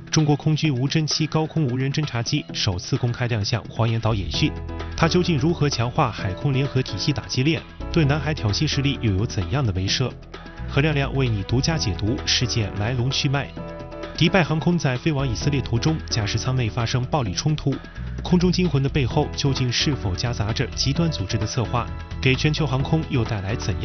中国空军无侦七高空无人侦察机首次公开亮相黄岩岛演训，它究竟如何强化海空联合体系打击链？对南海挑衅势力又有怎样的威慑？何亮亮为你独家解读事件来龙去脉。迪拜航空在飞往以色列途中，驾驶舱内发生暴力冲突。空中惊魂的背后，究竟是否夹杂着极端组织的策划？给全球航空又带来怎样